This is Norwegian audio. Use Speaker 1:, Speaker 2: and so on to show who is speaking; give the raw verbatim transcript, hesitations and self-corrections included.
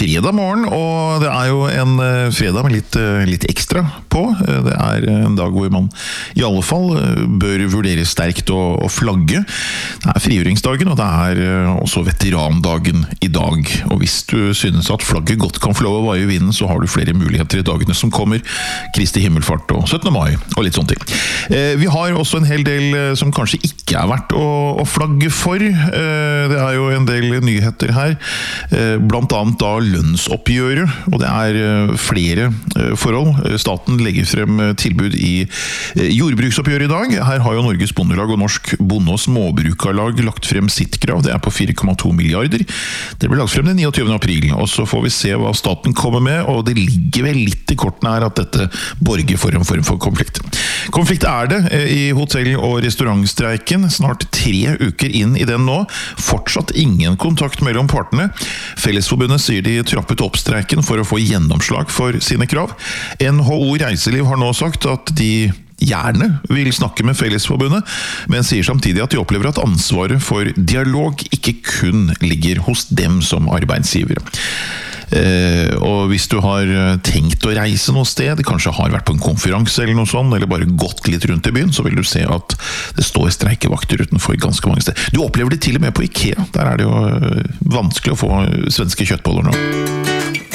Speaker 1: fredag morgen, og det er jo en fredag med litt, litt ekstra på. Det er en dag hvor man i alle fall bør vurdere sterkt å, å flagge. Det er frigjøringsdagen, og det er også veterandagen i dag. Og hvis du synes at flagget godt kan få lov å vaie i vinden, så har du flere muligheter i dagene som kommer. Kristi himmelfart og syttende mai og litt sånne ting. Vi har også en hel del som kanskje ikke er verdt å, å flagge for. Det er jo en del nyheter her, blant annet da lønnsoppgjøret, og det er flere forhold. Staten legger frem tilbud i jordbruksoppgjøret i dag. Her har jo Norges Bondelag og Norsk Bonde- og Småbrukarlag lagt frem sitt krav. Det er på fire komma to milliarder. Det ble lagt frem den niogtyvende april, og så får vi se hva staten kommer med, og det ligger vel litt i kortene her at dette borger for en form for konflikt. Konflikt er det i hotell- og restaurantstreiken, snart tre uker inn i den nå. Fortsatt ingen kontakt mellom partene. Fellesforbundet sier de trappet opp streiken for å få gjennomslag for sine krav. N H O Reiseliv har nå sagt at de gjerne vil snakke med Fellesforbundet, men sier samtidig at de opplever at ansvaret for dialog ikke kun ligger hos dem som arbeidsgivere. Eh, og hvis du har tenkt å reise noe sted, kanskje har vært på en konferanse eller noe sånt, eller bare gått litt rundt i byen, så vil du se at det står streikevakter utenfor ganske mange steder. Du opplever det til og med på IKEA. Der er det jo vanskelig å få svenske kjøttboller nå.